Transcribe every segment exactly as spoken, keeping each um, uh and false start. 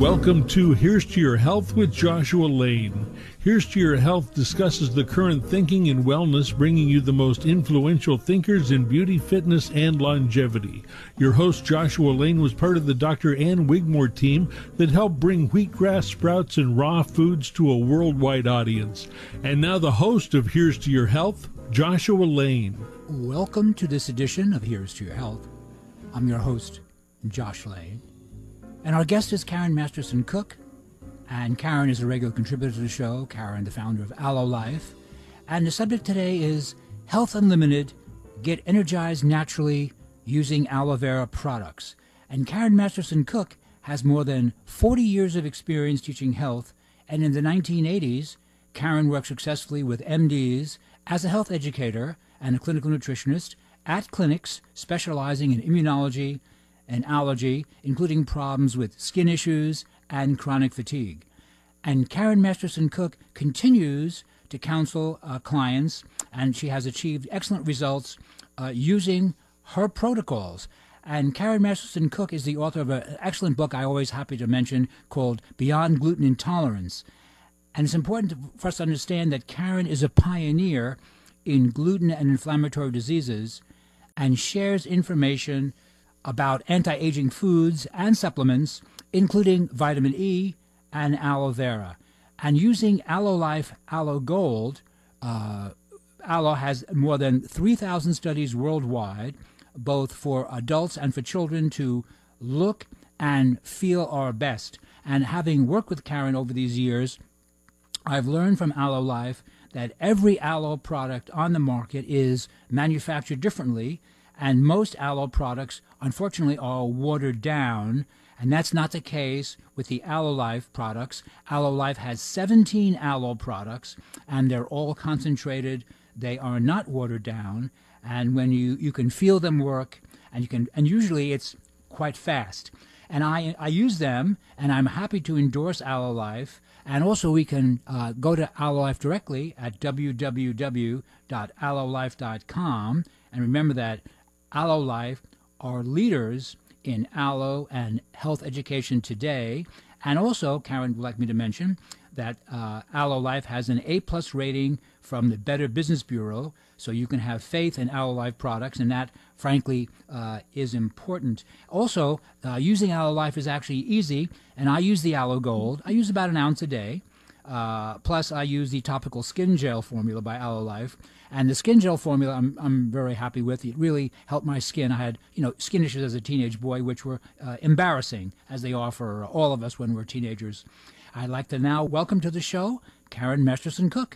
Welcome to Here's to Your Health with Joshua Lane. Here's to Your Health discusses the current thinking in wellness, bringing you the most influential thinkers in beauty, fitness, and longevity. Your host, Joshua Lane, was part of the Doctor Ann Wigmore team that helped bring wheatgrass sprouts and raw foods to a worldwide audience. And now the host of Here's to Your Health, Joshua Lane. Welcome to this edition of Here's to Your Health. I'm your host, Josh Lane. And our guest is Karen Masterson Cook. And Karen is a regular contributor to the show. Karen, the founder of Aloe Life. And the subject today is Health Unlimited, Get Energized Naturally Using Aloe Vera Products. And Karen Masterson Cook has more than forty years of experience teaching health. And in the nineteen eighties, Karen worked successfully with M Ds as a health educator and a clinical nutritionist at clinics specializing in immunology and allergy, including problems with skin issues and chronic fatigue. And Karen Masterson Cook continues to counsel uh, clients, and she has achieved excellent results uh, using her protocols. And Karen Masterson Cook is the author of an excellent book I always happy to mention called Beyond Gluten Intolerance. And it's important to, for us to understand that Karen is a pioneer in gluten and inflammatory diseases and shares information about anti-aging foods and supplements, including vitamin E and aloe vera. And using Aloe Life Aloe Gold, uh, aloe has more than three thousand studies worldwide, both for adults and for children, to look and feel our best. And having worked with Karen over these years, I've learned from Aloe Life that every aloe product on the market is manufactured differently, and most aloe products, unfortunately, are watered down, and that's not the case with the Aloe Life products. Aloe Life has seventeen aloe products, and they're all concentrated. They are not watered down, and when you, you can feel them work, and you can, and usually it's quite fast. And I, I use them, and I'm happy to endorse Aloe Life. And also we can uh, go to Aloe Life directly at w w w dot aloe life dot com. And remember that Aloe Life are leaders in aloe and health education today. And also, Karen would like me to mention that uh, Aloe Life has an A plus rating from the Better Business Bureau, so you can have faith in Aloe Life products, and that, frankly, uh, is important. Also, uh, using Aloe Life is actually easy, and I use the Aloe Gold. I use about an ounce a day. Uh, plus, I use the topical skin gel formula by Aloe Life. And the skin gel formula I'm, I'm very happy with. It really helped my skin. I had, you know, skin issues as a teenage boy, which were uh, embarrassing, as they are for all of us when we're teenagers. I'd like to now welcome to the show Karen Masterson Cook.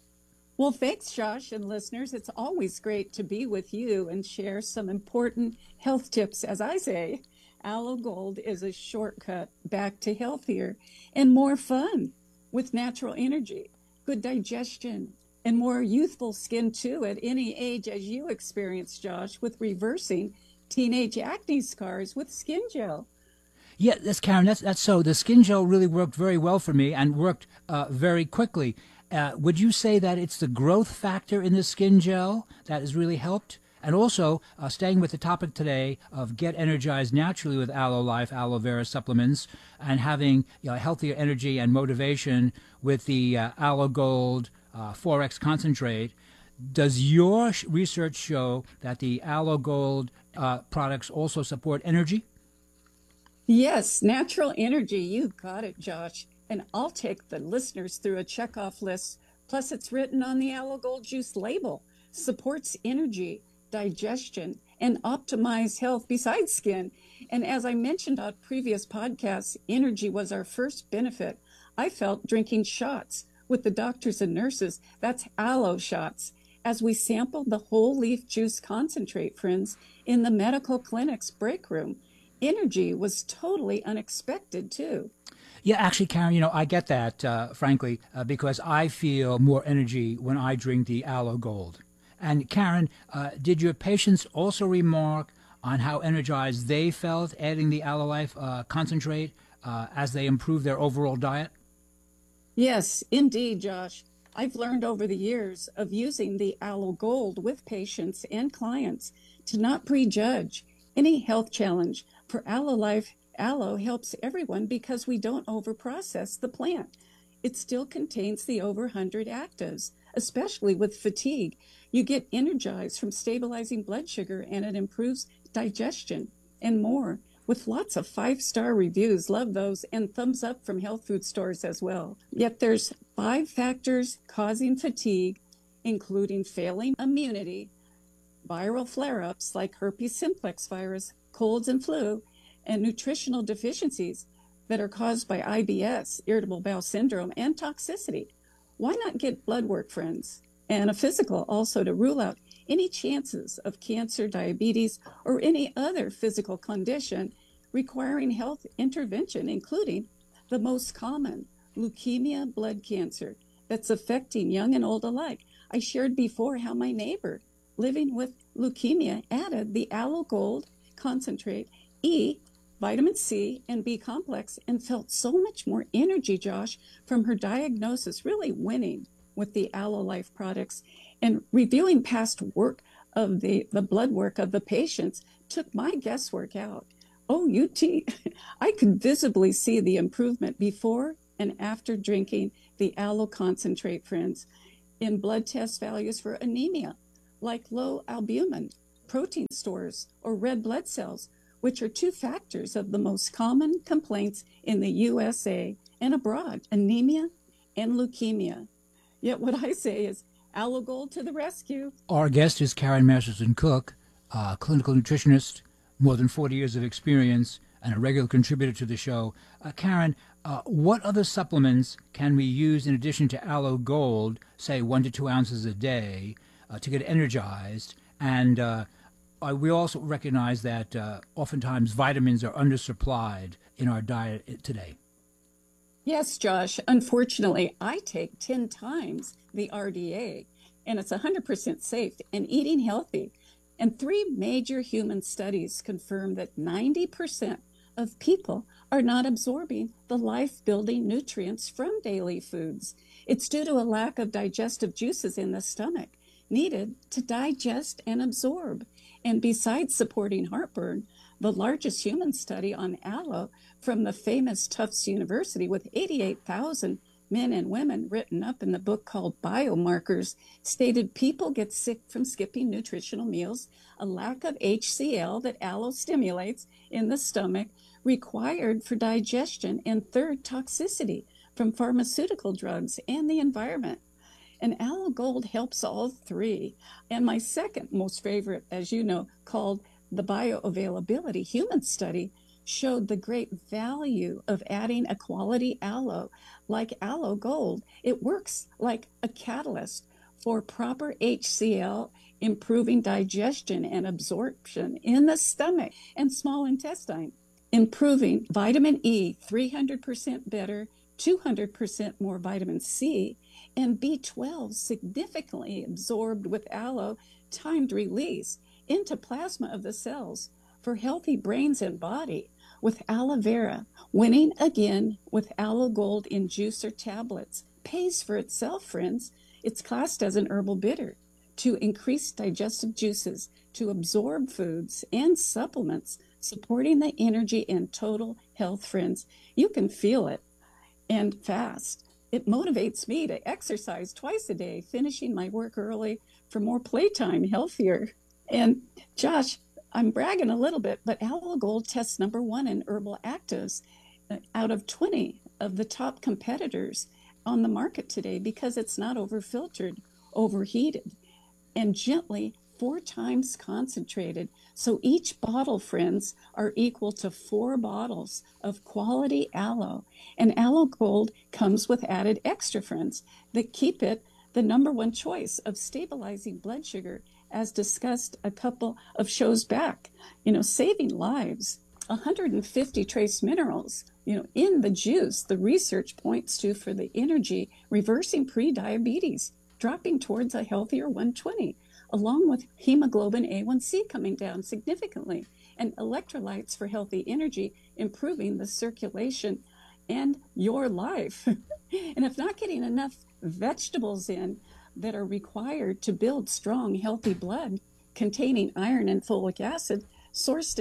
Well, thanks, Josh and listeners. It's always great to be with you and share some important health tips. As I say, Aloe Gold is a shortcut back to healthier and more fun with natural energy, good digestion, and more youthful skin, too, at any age, as you experienced, Josh, with reversing teenage acne scars with skin gel. Yeah, that's Karen. That's that's so. The skin gel really worked very well for me and worked uh, very quickly. Uh, would you say that it's the growth factor in the skin gel that has really helped? And also, uh, staying with the topic today of Get Energized Naturally with Aloe Life Aloe Vera supplements, and having, you know, healthier energy and motivation with the uh, Aloe Gold uh, four X concentrate. Does your sh- research show that the Aloe Gold uh, products also support energy? Yes, natural energy. You got it, Josh. And I'll take the listeners through a checkoff list. Plus, it's written on the Aloe Gold Juice label. Supports energy, digestion, and optimize health besides skin. And as I mentioned on previous podcasts, energy was our first benefit. I felt drinking shots with the doctors and nurses. That's aloe shots. As we sampled the whole leaf juice concentrate, friends, in the medical clinic's break room, energy was totally unexpected, too. Yeah, actually, Karen, you know, I get that, uh, frankly, uh, because I feel more energy when I drink the Aloe Gold. And Karen, uh, did your patients also remark on how energized they felt adding the Aloe Life uh, concentrate uh, as they improved their overall diet? Yes, indeed, Josh. I've learned over the years of using the Aloe Gold with patients and clients to not prejudge any health challenge, for Aloe Life Aloe helps everyone because we don't overprocess the plant. It still contains the over one hundred actives, especially with fatigue. You get energized from stabilizing blood sugar, and it improves digestion and more, with lots of five-star reviews. Love those, and thumbs up from health food stores as well. Yet there's five factors causing fatigue, including failing immunity, viral flare-ups like herpes simplex virus, colds and flu, and nutritional deficiencies that are caused by I B S, irritable bowel syndrome, and toxicity. Why not get blood work, friends, and a physical also to rule out any chances of cancer, diabetes, or any other physical condition requiring health intervention, including the most common, leukemia blood cancer, that's affecting young and old alike. I shared before how my neighbor living with leukemia added the Aloe Gold concentrate, E, vitamin C, and B complex, and felt so much more energy, Josh, from her diagnosis, really winning with the Aloe Life products. And reviewing past work of the, the blood work of the patients took my guesswork out. Oh, U T, I could visibly see the improvement before and after drinking the Aloe concentrate, friends, in blood test values for anemia, like low albumin, protein stores, or red blood cells, which are two factors of the most common complaints in the U S A and abroad, anemia and leukemia. Yet what I say is, Aloe Gold to the rescue. Our guest is Karen Masterson Cook, a clinical nutritionist, more than forty years of experience, and a regular contributor to the show. Uh, Karen, uh, what other supplements can we use in addition to Aloe Gold, say one to two ounces a day, uh, to get energized? And uh, Uh, we also recognize that uh, oftentimes vitamins are undersupplied in our diet today. Yes, Josh. Unfortunately, I take ten times the R D A, and it's one hundred percent safe and eating healthy. And three major human studies confirm that ninety percent of people are not absorbing the life-building nutrients from daily foods. It's due to a lack of digestive juices in the stomach needed to digest and absorb. And besides supporting heartburn, the largest human study on aloe from the famous Tufts University with eighty-eight thousand men and women written up in the book called Biomarkers stated people get sick from skipping nutritional meals, a lack of H C L that aloe stimulates in the stomach required for digestion, and third, toxicity from pharmaceutical drugs and the environment. And Aloe Gold helps all three. And my second most favorite, as you know, called the Bioavailability Human Study, showed the great value of adding a quality aloe like Aloe Gold. It works like a catalyst for proper H C L, improving digestion and absorption in the stomach and small intestine, improving vitamin E three hundred percent better, two hundred percent more vitamin C, and B twelve significantly absorbed with aloe, timed release into plasma of the cells for healthy brains and body, with aloe vera, winning again with Aloe Gold in juice or tablets. Pays for itself, friends. It's classed as an herbal bitter to increase digestive juices, to absorb foods and supplements, supporting the energy and total health, friends. You can feel it, and fast. It motivates me to exercise twice a day, finishing my work early for more playtime, healthier. And Josh, I'm bragging a little bit, but Aloe Gold tests number one in herbal actives out of twenty of the top competitors on the market today because it's not over-filtered, overheated, and gently four times concentrated. So each bottle, friends, are equal to four bottles of quality aloe. And Aloe Gold comes with added extra, friends, that keep it the number one choice of stabilizing blood sugar, as discussed a couple of shows back, you know, saving lives. one hundred fifty trace minerals, you know, in the juice, the research points to for the energy, reversing pre-diabetes, dropping towards a healthier one twenty. Along with hemoglobin A one C coming down significantly, and electrolytes for healthy energy, improving the circulation and your life. And if not getting enough vegetables in that are required to build strong, healthy blood containing iron and folic acid, sourced in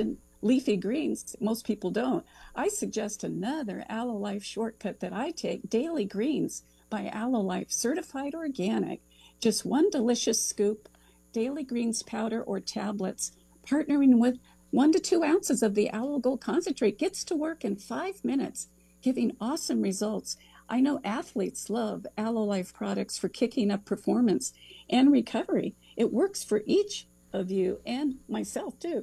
leafy greens. Most people don't. I suggest another AlloLife shortcut that I take, Daily Greens by AlloLife, certified organic. Just one delicious scoop, Daily Greens powder or tablets, partnering with one to two ounces of the AlloGold concentrate, gets to work in five minutes, giving awesome results. I know athletes love AlloLife products for kicking up performance and recovery. It works for each of you and myself too.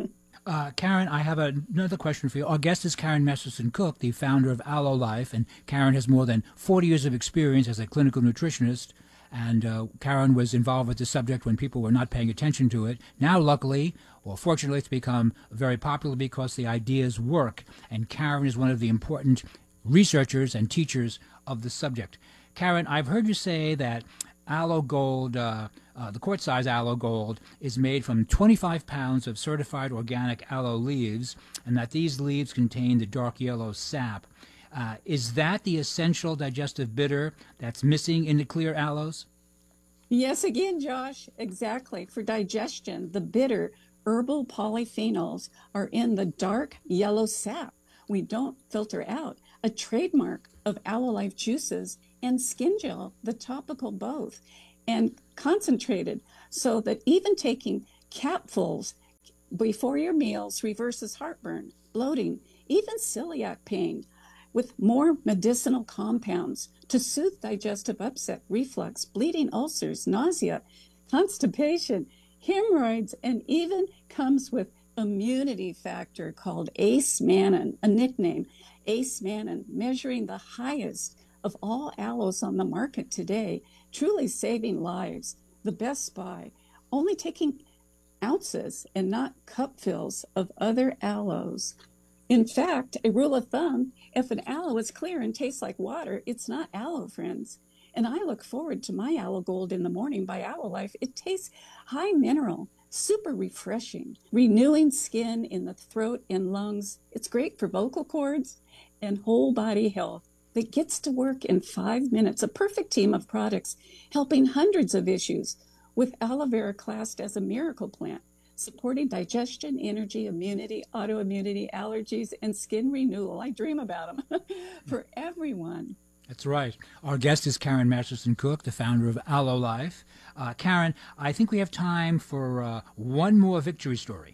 Uh, Karen, I have a, another question for you. Our guest is Karen Masterson Cook, the founder of AlloLife, and Karen has more than forty years of experience as a clinical nutritionist. And uh, Karen was involved with the subject when people were not paying attention to it. Now, luckily, or fortunately, it's become very popular because the ideas work. And Karen is one of the important researchers and teachers of the subject. Karen, I've heard you say that AlloGold, uh, uh, the quart-size AlloGold, is made from twenty-five pounds of certified organic aloe leaves, and that these leaves contain the dark yellow sap. Uh, is that the essential digestive bitter that's missing in the clear aloes? Yes, again, Josh, exactly. For digestion, the bitter herbal polyphenols are in the dark yellow sap we don't filter out, a trademark of AlloLife juices and skin gel, the topical both, and concentrated, so that even taking capfuls before your meals reverses heartburn, bloating, even celiac pain, with more medicinal compounds to soothe digestive upset, reflux, bleeding ulcers, nausea, constipation, hemorrhoids, and even comes with immunity factor called Ace-Mannan, a nickname, Ace-Mannan, measuring the highest of all aloes on the market today, truly saving lives. The best buy, only taking ounces and not cupfuls of other aloes. In fact, a rule of thumb, if an aloe is clear and tastes like water, it's not aloe, friends. And I look forward to my AlloGold in the morning by AlloLife. It tastes high mineral, super refreshing, renewing skin in the throat and lungs. It's great for vocal cords and whole body health. That gets to work in five minutes. A perfect team of products helping hundreds of issues, with aloe vera classed as a miracle plant, supporting digestion, energy, immunity, autoimmunity, allergies, and skin renewal. I dream about them for everyone. That's right. Our guest is Karen Masterson Cook, the founder of AlloLife. Uh, Karen, I think we have time for uh, one more victory story.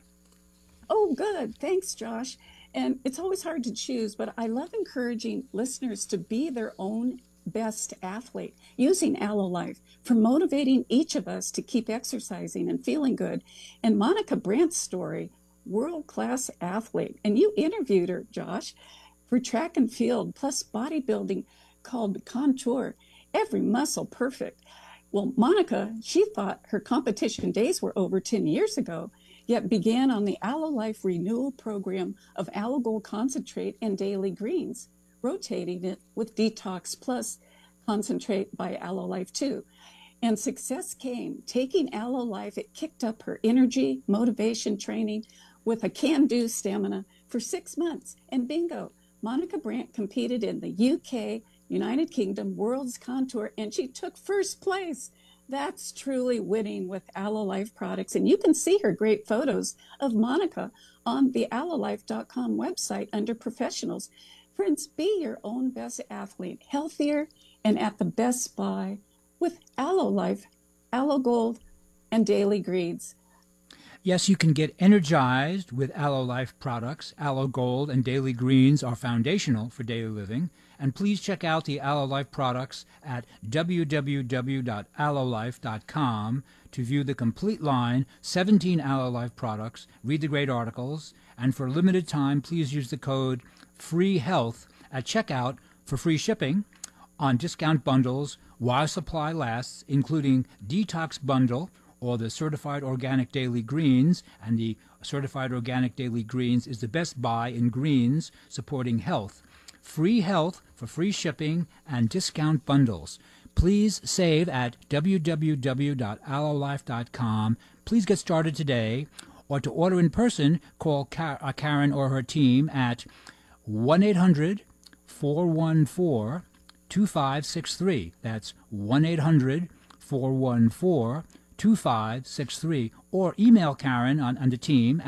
Oh, good. Thanks, Josh. And it's always hard to choose, but I love encouraging listeners to be their own best athlete using AlloLife for motivating each of us to keep exercising and feeling good. And Monica Brandt's story, world-class athlete, and you interviewed her, Josh, for track and field plus bodybuilding called Contour, every muscle perfect. Well, Monica, she thought her competition days were over ten years ago, yet began on the AlloLife renewal program of AlloGold concentrate and daily greens, rotating it with Detox Plus concentrate by AlloLife too. And success came. Taking AlloLife, it kicked up her energy, motivation training with a can-do stamina for six months. And bingo, Monica Brandt competed in the U K, United Kingdom World's Contour, and she took first place. That's truly winning with AlloLife products. And you can see her great photos of Monica on the allolife dot com website under professionals. Friends, be your own best athlete, healthier and at the best buy with AlloLife, AlloGold, and Daily Greens. Yes, you can get energized with AlloLife products. AlloGold and Daily Greens are foundational for daily living. And please check out the AlloLife products at w w w dot allolife dot com to view the complete line, seventeen AlloLife products, read the great articles, and for a limited time, please use the code FREEHEALTH at checkout for free shipping on discount bundles while supply lasts, including Detox Bundle, or the Certified Organic Daily Greens, and the Certified Organic Daily Greens is the best buy in greens supporting health. Free health for free shipping and discount bundles. Please save at w w w dot allolife dot com. Please get started today, or to order in person, call Karen or her team at one eight hundred, four one four, two five six three. That's one eight hundred, four one four, two five six three. Or email Karen on, on the team at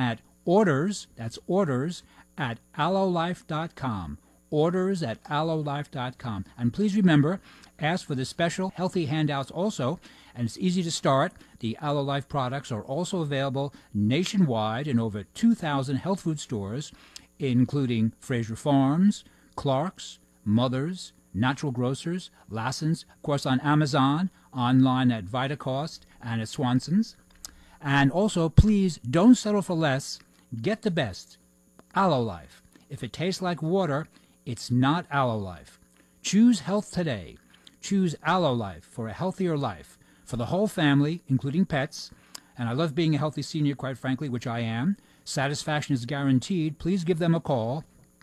orders, that's orders, at allolife dot com. Orders at allolife dot com. And please remember, ask for the special healthy handouts also, and it's easy to start. The AlloLife products are also available nationwide in over two thousand health food stores, including Fraser Farms, Clark's, Mother's, Natural Grocers, Lassen's, of course on Amazon, online at VitaCost and at Swanson's. And also, please don't settle for less. Get the best. AlloLife. If it tastes like water, it's not AlloLife. Choose health today. Choose AlloLife for a healthier life for the whole family, including pets. And I love being a healthy senior, quite frankly, which I am. Satisfaction is guaranteed. Please give them a call.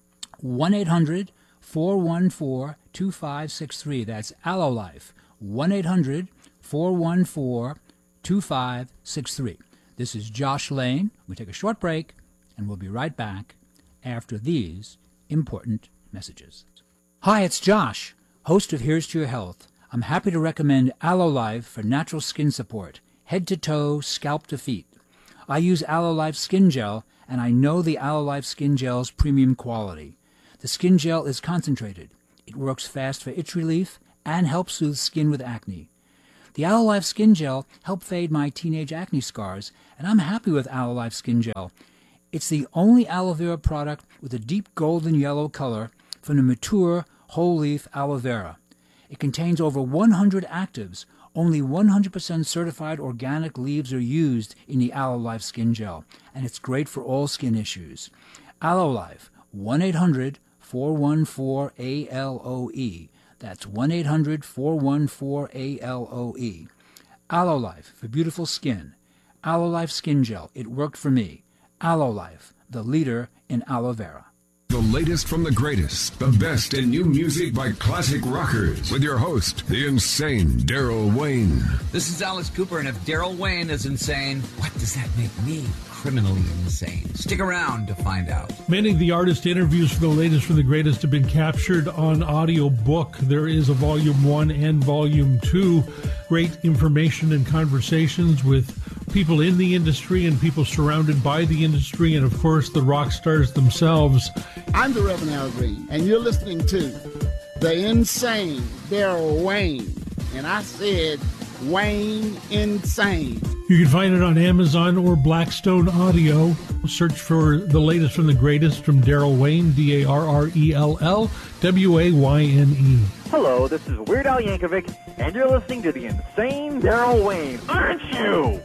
one eight hundred four one four two five six three. That's AlloLife. one eight hundred four one four two five six three. This is Josh Lane. We take a short break, and we'll be right back after these important messages. Hi, it's Josh, host of Here's to Your Health. I'm happy to recommend AlloLife for natural skin support, head to toe, scalp to feet. I use AlloLife Skin Gel, and I know the AlloLife Skin Gel's premium quality. The skin gel is concentrated. It works fast for itch relief and helps soothe skin with acne. The AlloLife Skin Gel helped fade my teenage acne scars, and I'm happy with AlloLife Skin Gel. It's the only aloe vera product with a deep golden yellow color from the mature whole-leaf aloe vera. It contains over one hundred actives. Only one hundred percent certified organic leaves are used in the AlloLife Skin Gel, and it's great for all skin issues. AlloLife, one eight hundred four one four A L O E. That's one eight hundred four one four A L O E. AlloLife for beautiful skin. AlloLife Skin Gel. It worked for me. AlloLife, the leader in aloe vera. The latest from the greatest, the best in new music by classic rockers, with your host, the insane Daryl Wayne. This is Alice Cooper, and if Daryl Wayne is insane, what does that make me? Criminally insane. Stick around to find out. Many of the artist interviews for the latest from the greatest have been captured on audio book. There is a volume one and volume two. Great information and conversations with people in the industry and people surrounded by the industry, and of course the rock stars themselves. I'm the Reverend Al Green, and you're listening to the insane Daryl Wayne. And I said Wayne Insane. You can find it on Amazon or Blackstone Audio. Search for the latest from the greatest from Daryl Wayne, D A R R E L L W A Y N E. Hello, this is Weird Al Yankovic, and you're listening to the insane Daryl Wayne, aren't you?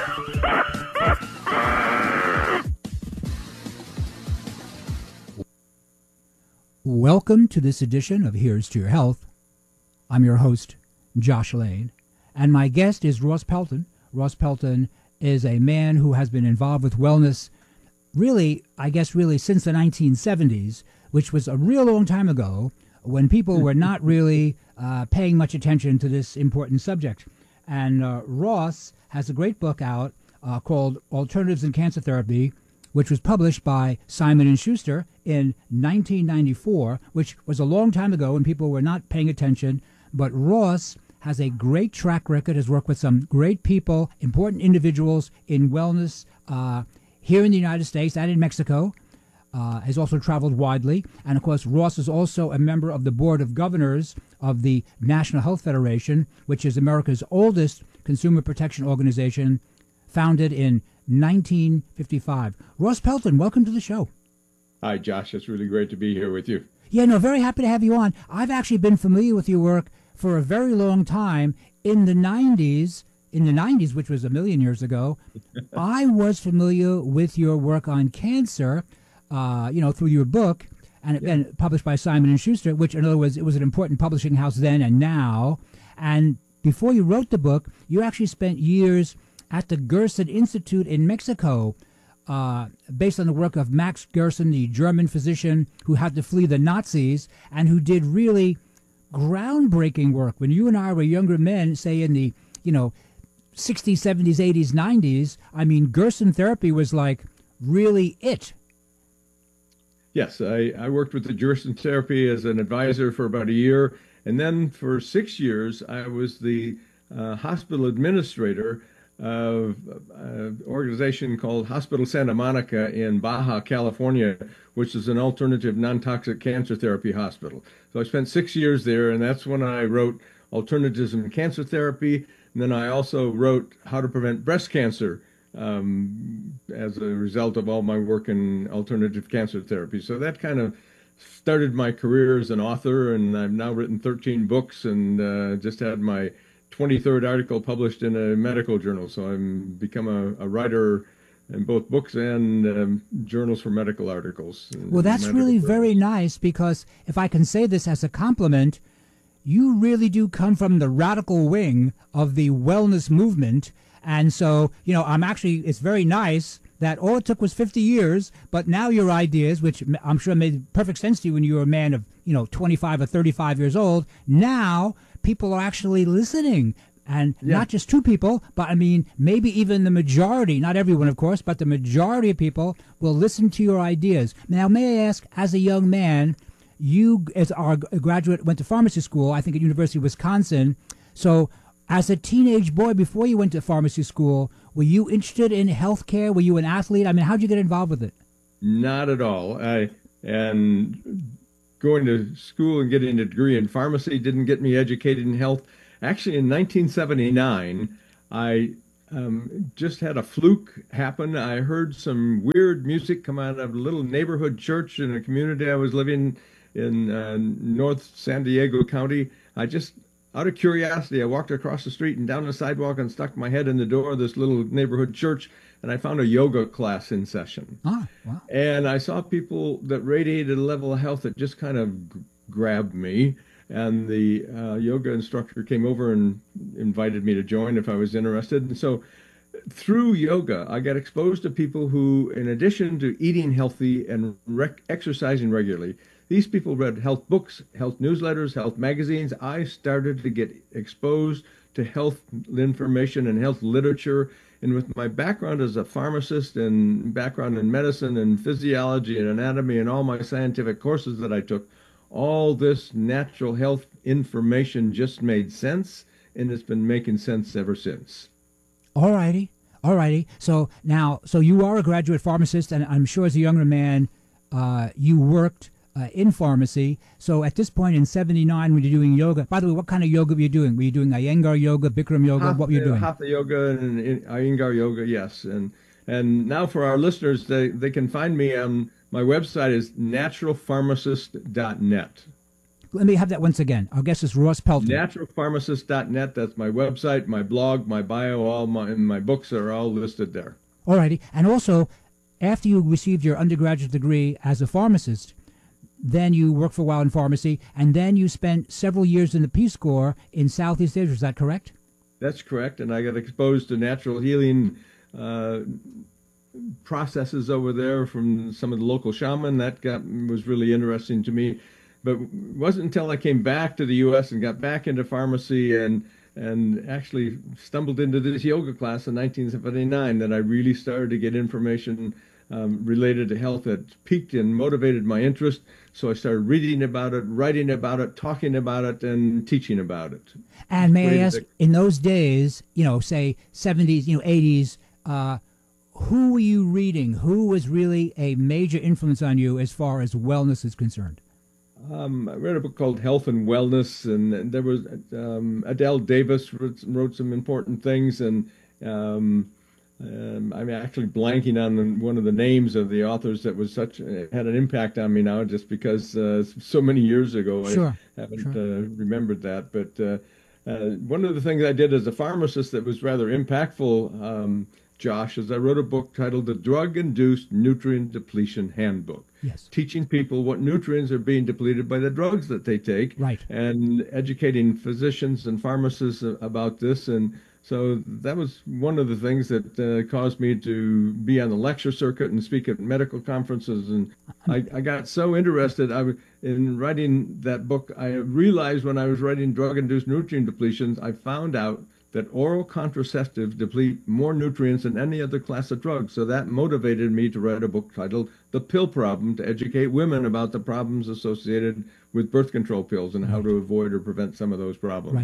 Welcome to this edition of Here's to Your Health. I'm your host, Josh Lane, and my guest is Ross Pelton. Ross Pelton is a man who has been involved with wellness really, I guess really since the nineteen seventies, which was a real long time ago when people were not really uh, paying much attention to this important subject. And uh, Ross has a great book out uh, called Alternatives in Cancer Therapy, which was published by Simon and Schuster in nineteen ninety-four, which was a long time ago when people were not paying attention. But Ross has a great track record, has worked with some great people, important individuals in wellness uh, here in the United States and in Mexico. Uh, has also traveled widely. And, of course, Ross is also a member of the Board of Governors of the National Health Federation, which is America's oldest consumer protection organization, founded in nineteen fifty-five. Ross Pelton, welcome to the show. Hi, Josh. It's really great to be here with you. Yeah, no, very happy to have you on. I've actually been familiar with your work for a very long time. In the nineties, in the nineties, which was a million years ago, I was familiar with your work on cancer, uh, you know, through your book, and yeah. and published by Simon and Schuster, which, in other words, it was an important publishing house then and now. And before you wrote the book, you actually spent years at the Gerson Institute in Mexico, uh, based on the work of Max Gerson, the German physician who had to flee the Nazis and who did really groundbreaking work. When you and I were younger men, say in the, you know, sixties, seventies, eighties, nineties, I mean, Gerson therapy was like really it. Yes, I, I worked with the Gerson therapy as an advisor for about a year. And then for six years, I was the uh, hospital administrator of an organization called Hospital Santa Monica in Baja, California, which is an alternative non-toxic cancer therapy hospital. So I spent six years there, and that's when I wrote Alternatives in Cancer Therapy. And then I also wrote How to Prevent Breast Cancer um, as a result of all my work in alternative cancer therapy. So that kind of started my career as an author, and I've now written thirteen books and uh, just had my twenty-third article published in a medical journal. So I've become a, a writer in both books and um, journals for medical articles. Well, that's really journals. Very nice, because if I can say this as a compliment, you really do come from the radical wing of the wellness movement. And so, you know, I'm actually, it's very nice that all it took was fifty years, but now your ideas, which I'm sure made perfect sense to you when you were a man of, you know, twenty-five or thirty-five years old, now people are actually listening. And yeah. Not just two people, but I mean, maybe even the majority, not everyone, of course, but the majority of people will listen to your ideas. Now, may I ask, as a young man, you, as our graduate, went to pharmacy school, I think at University of Wisconsin. So as a teenage boy, before you went to pharmacy school, were you interested in healthcare? Were you an athlete? I mean, how'd you get involved with it? Not at all. I, and going to school and getting a degree in pharmacy didn't get me educated in health. Actually, in nineteen seventy-nine, I um, just had a fluke happen. I heard some weird music come out of a little neighborhood church in a community I was living in uh, North San Diego County. I just, out of curiosity, I walked across the street and down the sidewalk and stuck my head in the door of this little neighborhood church, and I found a yoga class in session. Oh, wow. And I saw people that radiated a level of health that just kind of g- grabbed me. And the uh, yoga instructor came over and invited me to join if I was interested. And so through yoga, I got exposed to people who, in addition to eating healthy and rec- exercising regularly, these people read health books, health newsletters, health magazines. I started to get exposed to health information and health literature. And with my background as a pharmacist and background in medicine and physiology and anatomy and all my scientific courses that I took, all this natural health information just made sense, and it's been making sense ever since. All righty. All righty. So now, so you are a graduate pharmacist, and I'm sure as a younger man, uh, you worked uh, in pharmacy. So at this point in seventy-nine, when you're doing yoga, by the way, what kind of yoga were you doing? Were you doing Iyengar yoga, Bikram yoga? Hatha, what were you doing? Hatha yoga and Iyengar yoga, yes. And and now for our listeners, they, they can find me on my website is natural pharmacist dot net. Let me have that once again. Our guest is Ross Pelton. natural pharmacist dot net. That's my website, my blog, my bio, all my and my books are all listed there. All righty. And also, after you received your undergraduate degree as a pharmacist, then you worked for a while in pharmacy, and then you spent several years in the Peace Corps in Southeast Asia. Is that correct? That's correct. And I got exposed to natural healing uh, processes over there from some of the local shaman. That got was really interesting to me. But it wasn't until I came back to the U S and got back into pharmacy and and actually stumbled into this yoga class in nineteen seventy-nine that I really started to get information um, related to health that piqued and motivated my interest. So I started reading about it, writing about it, talking about it, and teaching about it. And may I ask, in those days, you know, say seventies, you know, eighties, uh, who were you reading? Who was really a major influence on you as far as wellness is concerned? Um, I read a book called Health and Wellness, and, and there was um, Adele Davis wrote, wrote some important things, and um, um, I'm actually blanking on one of the names of the authors that was such had an impact on me now, just because uh, so many years ago sure, I haven't sure. uh, remembered that. But uh, uh, one of the things I did as a pharmacist that was rather impactful, um, Josh, is I wrote a book titled The Drug-Induced Nutrient Depletion Handbook. Yes. Teaching people what nutrients are being depleted by the drugs that they take, right, and educating physicians and pharmacists about this. And so that was one of the things that uh, caused me to be on the lecture circuit and speak at medical conferences. And I, I got so interested I, in writing that book. I realized when I was writing drug-induced nutrient depletions, I found out that oral contraceptives deplete more nutrients than any other class of drugs. So that motivated me to write a book titled The Pill Problem, to educate women about the problems associated with birth control pills and how to avoid or prevent some of those problems. Right,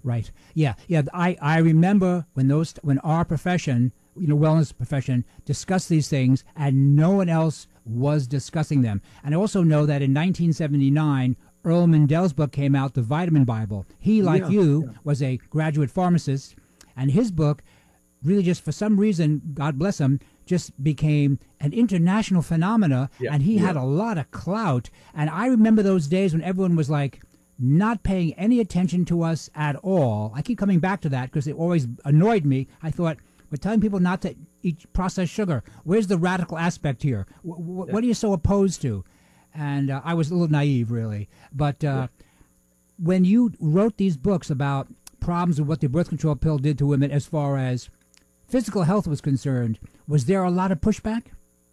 Right. Yeah. Yeah. I, I remember when those when our profession, you know, wellness profession, discussed these things, and no one else was discussing them. And I also know that in nineteen seventy-nine, Earl Mindell's book came out, The Vitamin Bible. He, like Yeah, you, yeah. was a graduate pharmacist, and his book really just for some reason, God bless him, just became an international phenomena, Yeah, and he yeah. had a lot of clout. And I remember those days when everyone was like not paying any attention to us at all. I keep coming back to that because it always annoyed me. I thought, we're telling people not to eat processed sugar. Where's the radical aspect here? W- w- What are you so opposed to? And uh, I was a little naive, really. But uh, when you wrote these books about problems with what the birth control pill did to women as far as physical health was concerned, was there a lot of pushback?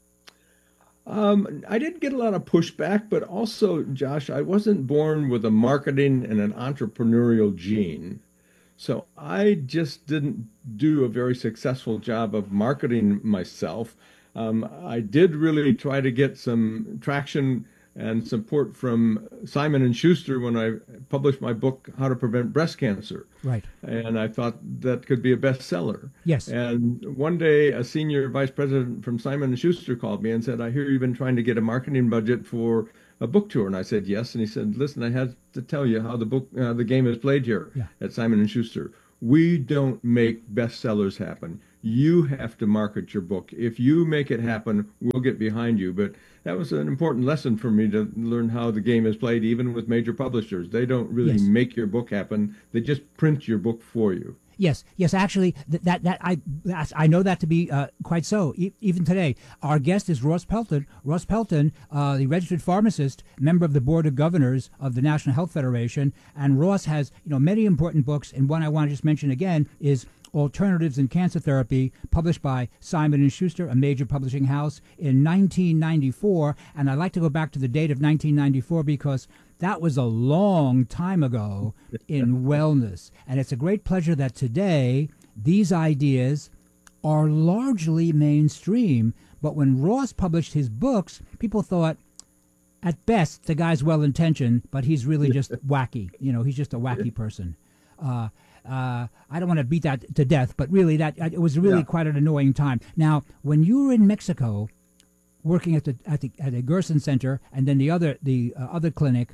Um, I did get a lot of pushback, but also, Josh, I wasn't born with a marketing and an entrepreneurial gene. So I just didn't do a very successful job of marketing myself. Um, I did really try to get some traction and support from Simon and Schuster when I published my book, How to Prevent Breast Cancer. Right. And I thought that could be a bestseller. Yes. And one day, a senior vice president from Simon and Schuster called me and said, I hear you've been trying to get a marketing budget for a book tour. And I said, yes. And he said, listen, I had to tell you how the book, uh, the game is played here Yeah. at Simon and Schuster. We don't make bestsellers happen. You have to market your book. If you make it happen, we'll get behind you. But that was an important lesson for me to learn how the game is played, even with major publishers. They don't really Yes. make your book happen. They just print your book for you. Yes, yes. Actually, th- that that I that's, I know that to be uh, quite so. E- even today, our guest is Ross Pelton. Ross Pelton, uh, the registered pharmacist, member of the board of governors of the National Health Federation, and Ross has you know many important books. And one I want to just mention again is Alternatives in Cancer Therapy, published by Simon and Schuster, a major publishing house, in nineteen ninety-four. And I'd like to go back to the date of nineteen ninety-four because that was a long time ago in wellness. And it's a great pleasure that today these ideas are largely mainstream. But when Ross published his books, people thought, at best, the guy's well-intentioned, but he's really just wacky. You know, he's just a wacky person. Uh, uh, I don't want to beat that to death, but really, that it was really Yeah. quite an annoying time. Now, when you were in Mexico, working at the at the at the Gerson Center and then the other the uh, other clinic,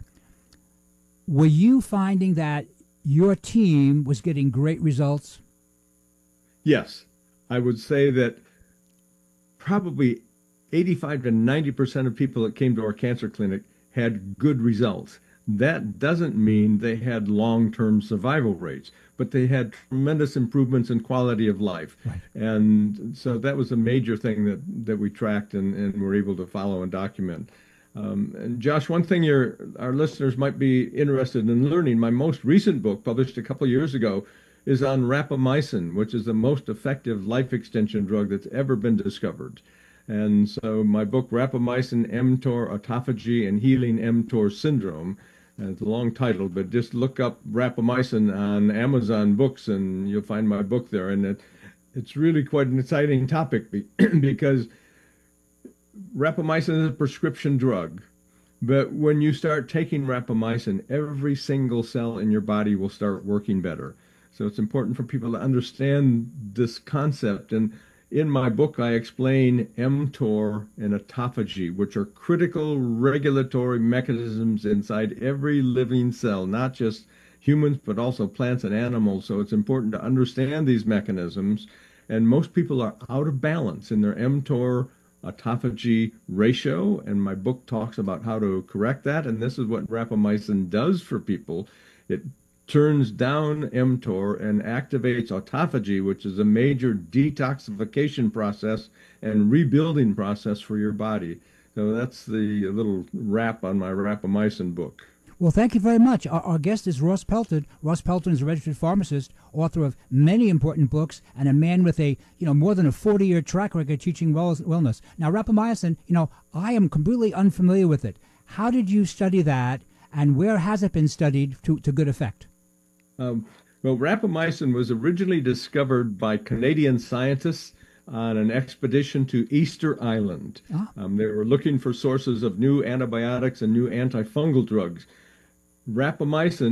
were you finding that your team was getting great results? Yes, I would say that probably eighty-five to ninety percent of people that came to our cancer clinic had good results. That doesn't mean they had long-term survival rates, but they had tremendous improvements in quality of life. Right. And so that was a major thing that, that we tracked and, and were able to follow and document. Um, and Josh, one thing your our listeners might be interested in learning, my most recent book, published a couple of years ago, is on rapamycin, which is the most effective life extension drug that's ever been discovered. And so my book, Rapamycin, mTOR, Autophagy, and Healing mTOR Syndrome, uh, it's a long title, but just look up rapamycin on Amazon Books and you'll find my book there. And it, it's really quite an exciting topic be, because rapamycin is a prescription drug. But when you start taking rapamycin, every single cell in your body will start working better. So it's important for people to understand this concept. And in my book, I explain mTOR and autophagy, which are critical regulatory mechanisms inside every living cell, not just humans, but also plants and animals. So it's important to understand these mechanisms. And most people are out of balance in their mTOR autophagy ratio. And my book talks about how to correct that. And this is what rapamycin does for people. It turns down mTOR and activates autophagy, which is a major detoxification process and rebuilding process for your body. So that's the little wrap on my rapamycin book. Well, thank you very much. Our, our guest is Ross Pelton. Ross Pelton is a registered pharmacist, author of many important books, and a man with a, you know, more than a forty-year track record teaching well, wellness. Now, rapamycin, you know, I am completely unfamiliar with it. How did you study that, and where has it been studied to, to good effect? Um, well, rapamycin was originally discovered by Canadian scientists on an expedition to Easter Island. Ah. Um, they were looking for sources of new antibiotics and new antifungal drugs. Rapamycin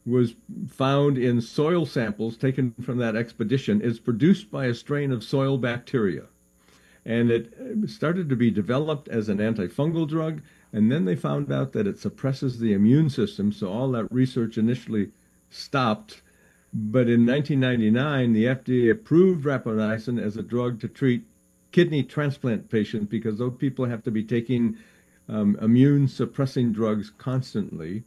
was found in soil samples taken from that expedition. It's produced by a strain of soil bacteria. And it started to be developed as an antifungal drug, and then they found out that it suppresses the immune system, so all that research initially stopped. But in nineteen ninety-nine, the F D A approved rapamycin as a drug to treat kidney transplant patients because those people have to be taking um, immune-suppressing drugs constantly.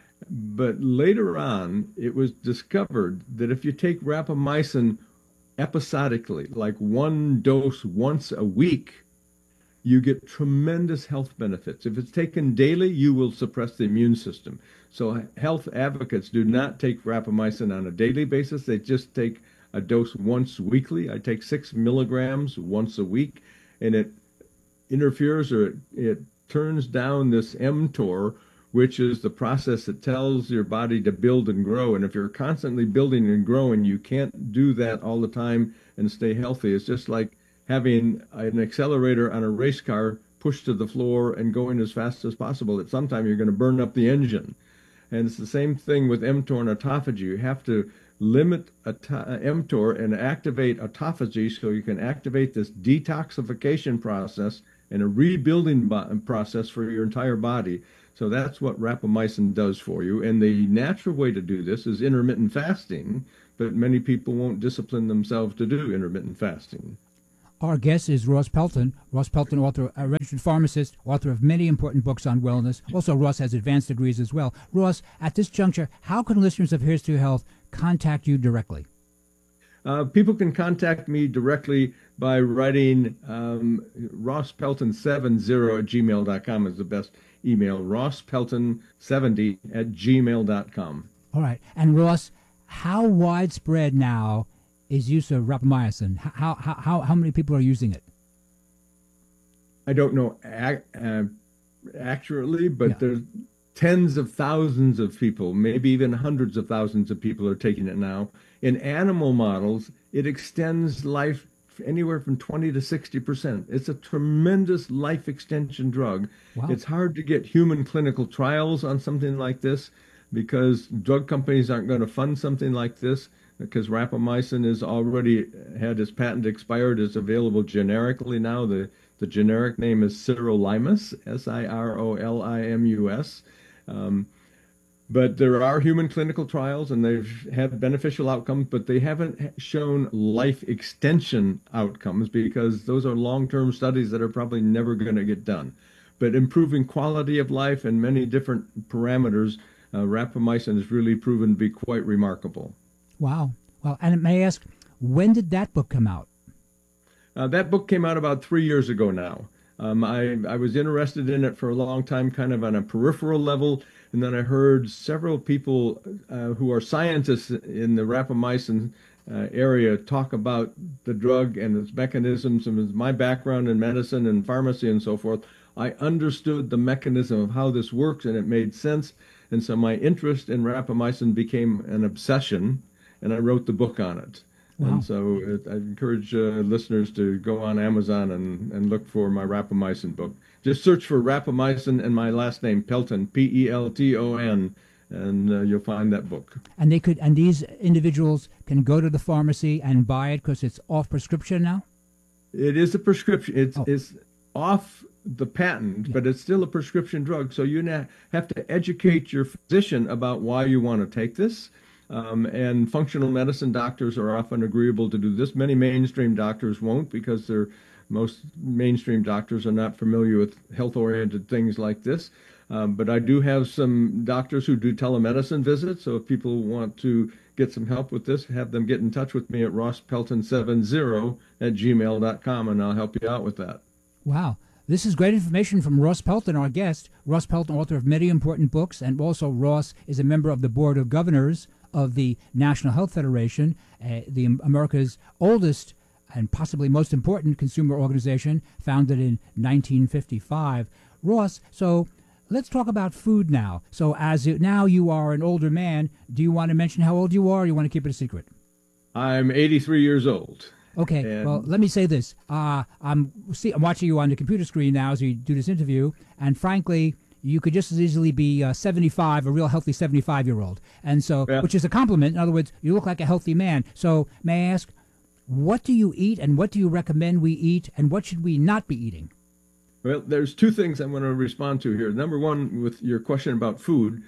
But later on, it was discovered that if you take rapamycin episodically, like one dose once a week, you get tremendous health benefits. If it's taken daily, you will suppress the immune system. So health advocates do not take rapamycin on a daily basis. They just take a dose once weekly. I take six milligrams once a week, and it interferes or it, it turns down this mTOR, which is the process that tells your body to build and grow. And if you're constantly building and growing, you can't do that all the time and stay healthy. It's just like having an accelerator on a race car pushed to the floor and going as fast as possible. At some time, you're going to burn up the engine. And it's the same thing with mTOR and autophagy. You have to limit mTOR and activate autophagy so you can activate this detoxification process and a rebuilding process for your entire body. So that's what rapamycin does for you. And the natural way to do this is intermittent fasting, but many people won't discipline themselves to do intermittent fasting. Our guest is Ross Pelton. Ross Pelton, author, a registered pharmacist, author of many important books on wellness. Also, Ross has advanced degrees as well. Ross, at this juncture, how can listeners of Here's to Your Health contact you directly? Uh, people can contact me directly by writing um, ross pelton seventy at gmail dot com is the best email, ross pelton seventy at gmail dot com. All right. And Ross, how widespread now is use of rapamycin? How, how, how, how many people are using it? I don't know ac- uh, accurately, but yeah. There's tens of thousands of people, maybe even hundreds of thousands of people are taking it now. In animal models, it extends life anywhere from twenty to sixty percent. It's a tremendous life extension drug. Wow. It's hard to get human clinical trials on something like this because drug companies aren't going to fund something like this because rapamycin has already had its patent expired. It's available generically now. The, the generic name is sirolimus, S I R O L I M U S. Um, But there are human clinical trials, and they've had beneficial outcomes, but they haven't shown life extension outcomes because those are long-term studies that are probably never going to get done. But improving quality of life and many different parameters, uh, rapamycin has really proven to be quite remarkable. Wow. Well, and may I ask, when did that book come out? Uh, that book came out about three years ago now. Um, I, I was interested in it for a long time, kind of on a peripheral level. And then I heard several people uh, who are scientists in the rapamycin uh, area talk about the drug and its mechanisms. And with my background in medicine and pharmacy and so forth, I understood the mechanism of how this works, and it made sense. And so my interest in rapamycin became an obsession, and I wrote the book on it. Wow. And so it, I encourage uh, listeners to go on Amazon and, and look for my rapamycin book. Just search for rapamycin and my last name, Pelton, P E L T O N, and uh, you'll find that book. And they could, and these individuals can go to the pharmacy and buy it because it's off prescription now? It is a prescription. It's, oh. it's off the patent, yeah. But it's still a prescription drug. So you na- have to educate your physician about why you want to take this. Um, and functional medicine doctors are often agreeable to do this. Many mainstream doctors won't because they're most mainstream doctors are not familiar with health-oriented things like this. Um, but I do have some doctors who do telemedicine visits. So if people want to get some help with this, have them get in touch with me at ross pelton seventy at gmail dot com, and I'll help you out with that. Wow. This is great information from Ross Pelton, our guest. Ross Pelton, author of many important books, and also Ross is a member of the Board of Governors of the National Health Federation, uh, the America's oldest and possibly most important consumer organization, founded in nineteen fifty-five. Ross, so let's talk about food now. So as it, now you are an older man, do you want to mention how old you are, or you want to keep it a secret? I'm eighty-three years old. Okay, and well, let me say this. Uh, I'm, see, I'm watching you on the computer screen now as we do this interview, and frankly, you could just as easily be uh, seventy-five, a real healthy seventy-five-year-old. And so, Yeah. which is a compliment. In other words, you look like a healthy man. So may I ask, what do you eat and what do you recommend we eat and what should we not be eating? Well, there's two things I'm going to respond to here. Number one, with your question about food,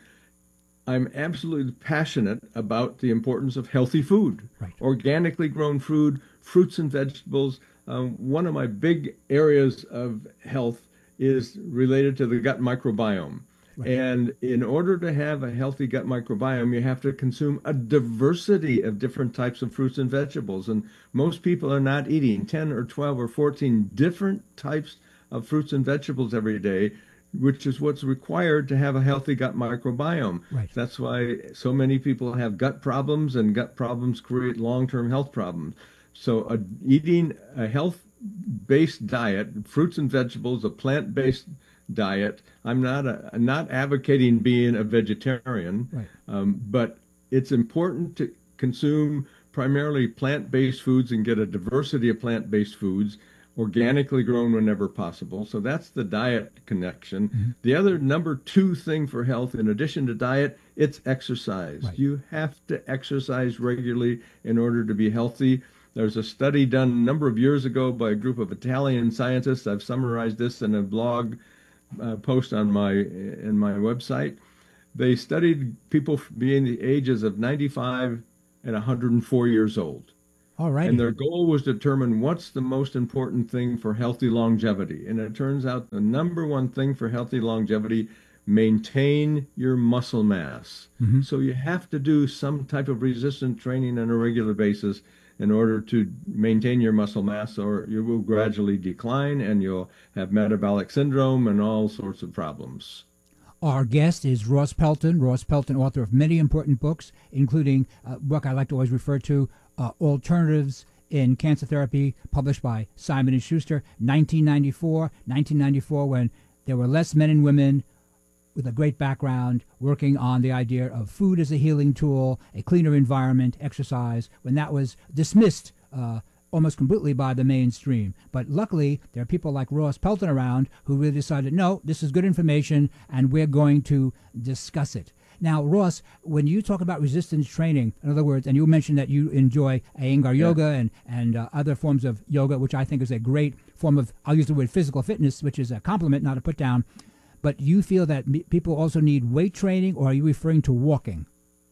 I'm absolutely passionate about the importance of healthy food, Right. organically grown food, fruits and vegetables. Um, one of my big areas of health is related to the gut microbiome. Right. And in order to have a healthy gut microbiome, you have to consume a diversity of different types of fruits and vegetables. And most people are not eating ten or twelve or fourteen different types of fruits and vegetables every day, which is what's required to have a healthy gut microbiome. Right. That's why so many people have gut problems, and gut problems create long-term health problems. So uh, eating a health-based diet, fruits and vegetables, a plant-based diet. I'm not a, I'm not advocating being a vegetarian, Right. um, but it's important to consume primarily plant-based foods and get a diversity of plant-based foods, organically grown whenever possible. So that's the diet connection. Mm-hmm. The other number two thing for health, in addition to diet, it's exercise. Right. You have to exercise regularly in order to be healthy. There's a study done a number of years ago by a group of Italian scientists. I've summarized this in a blog uh, post on my in my website. They studied people being the ages of ninety-five and one hundred four years old. All right. And their goal was to determine what's the most important thing for healthy longevity. And it turns out the number one thing for healthy longevity, maintain your muscle mass. Mm-hmm. So you have to do some type of resistance training on a regular basis in order to maintain your muscle mass, or you will gradually decline and you'll have metabolic syndrome and all sorts of problems. Our guest is Ross Pelton. Ross Pelton, author of many important books, including a book I like to always refer to, uh, Alternatives in Cancer Therapy, published by Simon and Schuster, nineteen ninety-four, nineteen ninety-four, when there were less men and women with a great background working on the idea of food as a healing tool, a cleaner environment, exercise, when that was dismissed uh, almost completely by the mainstream. But luckily, there are people like Ross Pelton around who really decided, no, this is good information, and we're going to discuss it. Now, Ross, when you talk about resistance training, in other words, and you mentioned that you enjoy Iyengar Yeah. yoga and, and uh, other forms of yoga, which I think is a great form of, I'll use the word physical fitness, which is a compliment, not a put down. But you feel that me- people also need weight training, or are you referring to walking?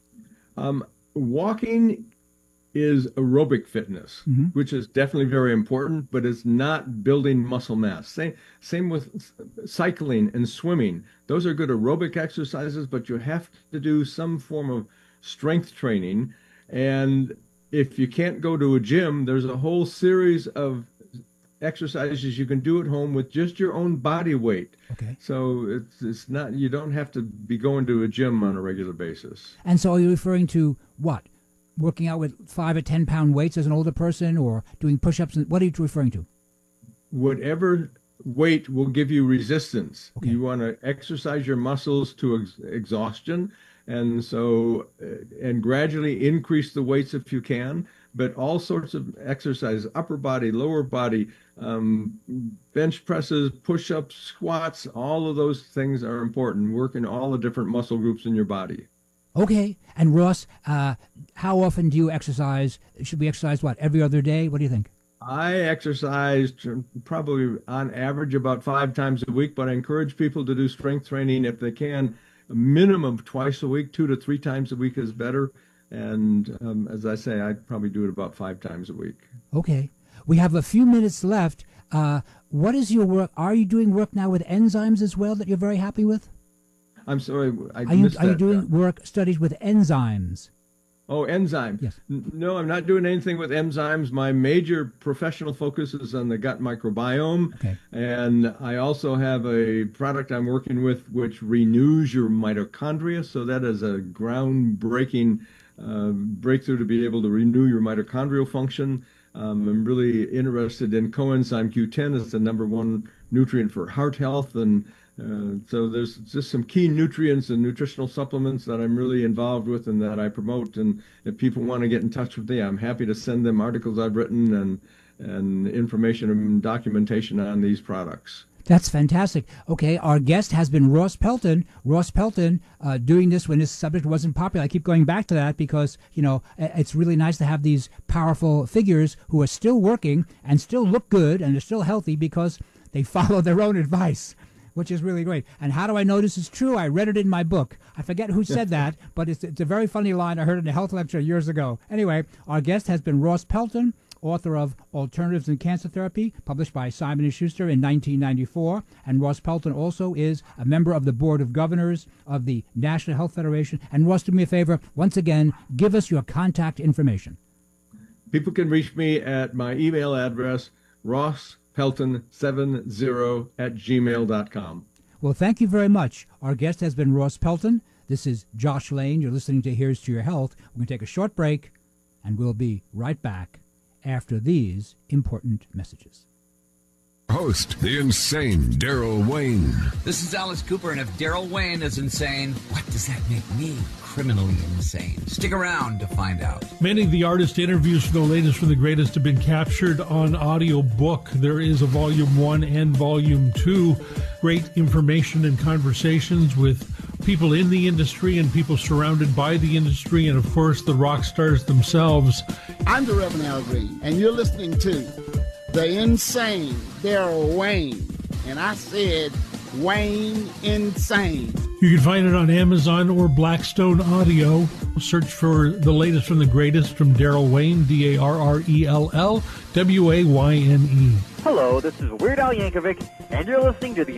Um, walking is aerobic fitness, Mm-hmm. which is definitely very important, but it's not building muscle mass. Same, same with cycling and swimming. Those are good aerobic exercises, but you have to do some form of strength training. And if you can't go to a gym, there's a whole series of exercises you can do at home with just your own body weight. Okay. So it's it's not, you don't have to be going to a gym on a regular basis. And so are you referring to what? Working out with five or ten pound weights as an older person, or doing push-ups? What are you referring to? Whatever weight will give you resistance. Okay. You want to exercise your muscles to ex- exhaustion, and so uh, and gradually increase the weights if you can. But all sorts of exercises, upper body, lower body, um, bench presses, push-ups, squats, all of those things are important. Working all the different muscle groups in your body. Okay. And Ross, uh, how often do you exercise? Should we exercise, what, every other day? What do you think? I exercise tr- probably on average about five times a week, but I encourage people to do strength training if they can. A minimum twice a week, two to three times a week is better. And um, as I say, I probably do it about five times a week. Okay. We have a few minutes left. Uh, what is your work? Are you doing work now with enzymes as well that you're very happy with? I'm sorry, I Are you, missed are you that. doing work, studies with enzymes? Oh, enzyme. Yes. N- No, I'm not doing anything with enzymes. My major professional focus is on the gut microbiome. Okay. And I also have a product I'm working with which renews your mitochondria. So that is a groundbreaking uh, breakthrough to be able to renew your mitochondrial function. Um, I'm really interested in coenzyme Q ten. It's the number one nutrient for heart health. And uh, so there's just some key nutrients and nutritional supplements that I'm really involved with and that I promote. And if people want to get in touch with me, I'm happy to send them articles I've written and and information and documentation on these products. That's fantastic. Okay, our guest has been Ross Pelton. Ross Pelton uh, doing this when this subject wasn't popular. I keep going back to that because, you know, it's really nice to have these powerful figures who are still working and still look good and are still healthy because they follow their own advice, which is really great. And how do I know this is true? I read it in my book. I forget who said that, but it's, it's a very funny line. I heard it in a health lecture years ago. Anyway, our guest has been Ross Pelton, author of Alternatives in Cancer Therapy, published by Simon and Schuster in nineteen ninety-four. And Ross Pelton also is a member of the Board of Governors of the National Health Federation. And Ross, do me a favor, once again, give us your contact information. People can reach me at my email address, ross pelton seventy at gmail dot com. Well, thank you very much. Our guest has been Ross Pelton. This is Josh Lane. You're listening to Here's to Your Health. We're going to take a short break, and we'll be right back after these important messages. Host, the insane Daryl Wayne. This is Alice Cooper, and if Daryl Wayne is insane, what does that make me criminally insane? Stick around to find out. Many of the artist interviews for the latest from the greatest have been captured on audio book. There is a volume one and volume two. Great information and conversations with people in the industry and people surrounded by the industry, and of course the rock stars themselves. I'm the Reverend Al Green, and you're listening to the insane Daryl Wayne. And I said Wayne Insane. You can find it on Amazon or Blackstone Audio. Search for the latest from the greatest from Daryl Wayne, D A R R E L L W A Y N E. Hello, this is Weird Al Yankovic, and you're listening to the